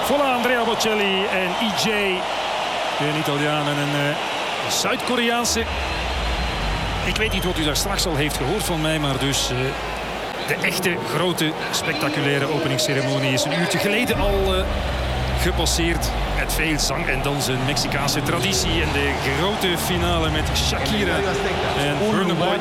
Voilà, Andrea Bocelli en EJ. Een Italiaan en een Zuid-Koreaanse. Ik weet niet wat u daar straks al heeft gehoord van mij, maar dus de echte grote spectaculaire openingsceremonie is een uurtje geleden al gepasseerd. Met veel zang en dans, een Mexicaanse traditie. En de grote finale met Shakira en Burna Boy.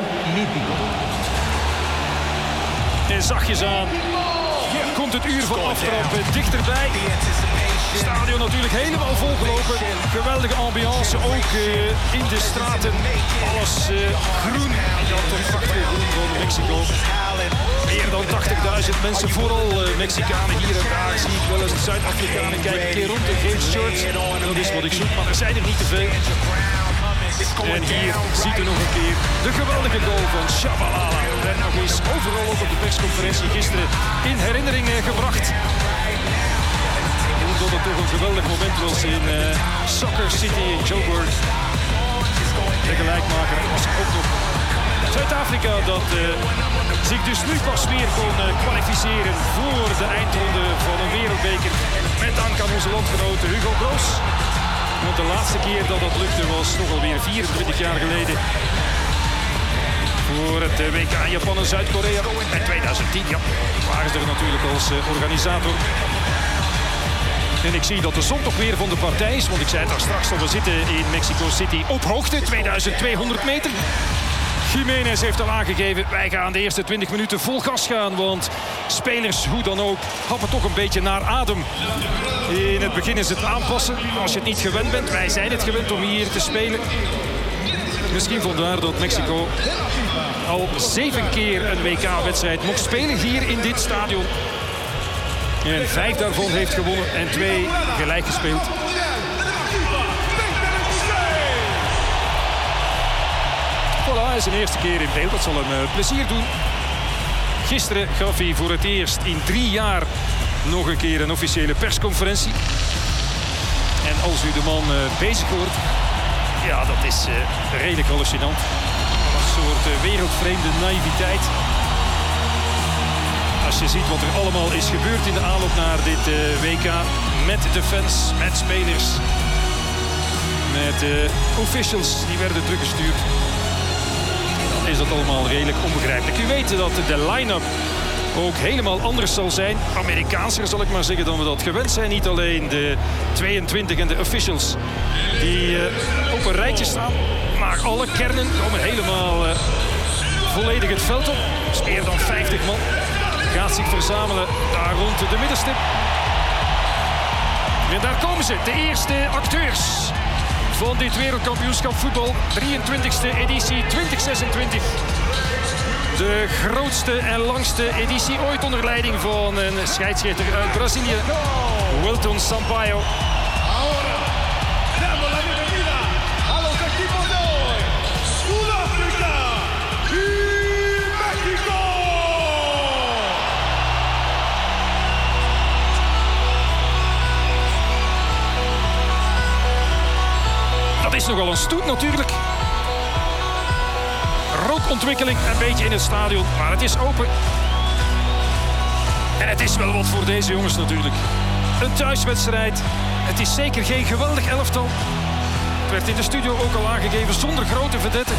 En zachtjes aan komt het uur van aftrap dichterbij. Het stadion natuurlijk helemaal volgelopen. Geweldige ambiance, ook in de straten. Alles groen. Dat toch prachtige groen van Mexico. Meer dan 80.000 mensen, vooral Mexicanen hier en daar. Zie ik wel eens de Zuid-Afrikanen kijken een keer rond in geen shirts. Dat is wat ik zoek, maar er zijn er niet te veel. En hier ziet u nog een keer de geweldige goal van Shabalala. En nog eens overal ook op de persconferentie gisteren in herinnering gebracht. Omdat het toch een geweldig moment was in Soccer City in Joburg. De gelijkmaker was ook nog Zuid-Afrika dat zich dus nu pas weer kon kwalificeren voor de eindronde van een wereldbeker. Met dank aan onze landgenoten Hugo Broos. Want de laatste keer dat dat lukte was toch alweer 24 jaar geleden. Voor het WK Japan en Zuid-Korea. En 2010 waren ze er natuurlijk als organisator. En ik zie dat de zon toch weer van de partij is. Want ik zei het daar straks al, we zitten in Mexico City op hoogte, 2200 meter. Jiménez heeft al aangegeven, wij gaan de eerste 20 minuten vol gas gaan. Want spelers, hoe dan ook, happen toch een beetje naar adem. In het begin is het aanpassen, als je het niet gewend bent. Wij zijn het gewend om hier te spelen. Misschien vandaar dat Mexico al 7 keer een WK-wedstrijd mocht spelen hier in dit stadion. En 5 daarvan heeft gewonnen en 2 gelijk gespeeld. Voilà, hij is zijn eerste keer in beeld. Dat zal hem plezier doen. Gisteren gaf hij voor het eerst in 3 jaar nog een keer een officiële persconferentie. En als u de man bezig hoort, ja, dat is redelijk hallucinant. Een soort wereldvreemde naïviteit. Als je ziet wat er allemaal is gebeurd in de aanloop naar dit WK. Met de fans, met spelers, met officials die werden teruggestuurd. Dan is dat allemaal redelijk onbegrijpelijk. U weet dat de line-up ook helemaal anders zal zijn. Amerikaanser zal ik maar zeggen dan we dat gewend zijn. Niet alleen de 22 en de officials die op een rijtje staan. Maar alle kernen komen helemaal volledig het veld op. Dus meer dan 50 man gaat zich verzamelen daar rond de middenstip. En daar komen ze, de eerste acteurs van dit wereldkampioenschap voetbal. 23e editie 2026. De grootste en langste editie ooit onder leiding van een scheidsrechter uit Brazilië, Wilton Sampaio. Dat is nogal een stoet natuurlijk. Rookontwikkeling een beetje in het stadion, maar het is open. En het is wel wat voor deze jongens natuurlijk. Een thuiswedstrijd. Het is zeker geen geweldig elftal. Het werd in de studio ook al aangegeven zonder grote vedetten.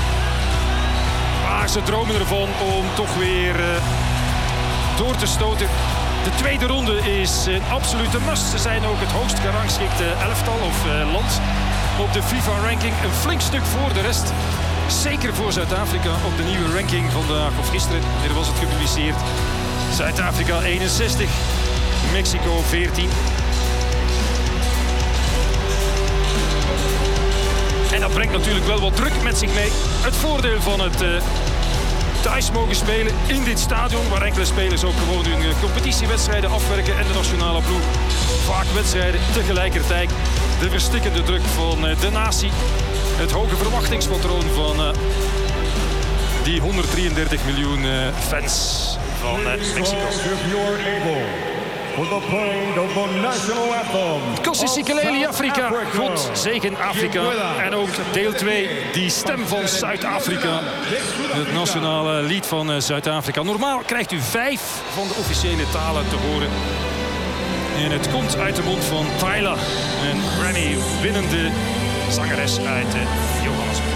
Maar ze dromen ervan om toch weer door te stoten. De tweede ronde is een absolute must. Ze zijn ook het hoogst gerangschikte elftal of land op de FIFA-ranking. Een flink stuk voor de rest. Zeker voor Zuid-Afrika op de nieuwe ranking vandaag of gisteren. Er was het gepubliceerd. Zuid-Afrika 61, Mexico 14. En dat brengt natuurlijk wel wat druk met zich mee. Het voordeel van het thuis mogen spelen in dit stadion, waar enkele spelers ook gewoon hun competitiewedstrijden afwerken en de nationale ploeg vaak wedstrijden tegelijkertijd. De verstikkende druk van de natie. Het hoge verwachtingspatroon van die 133 miljoen fans van Mexico. Kossi Sikeleli Afrika, God zegen Afrika. En ook deel 2, die stem van Zuid-Afrika. Het nationale lied van Zuid-Afrika. Normaal krijgt u 5 van de officiële talen te horen. En het komt uit de mond van Tyla, een Grammy-winnende zangeres uit Johannesburg.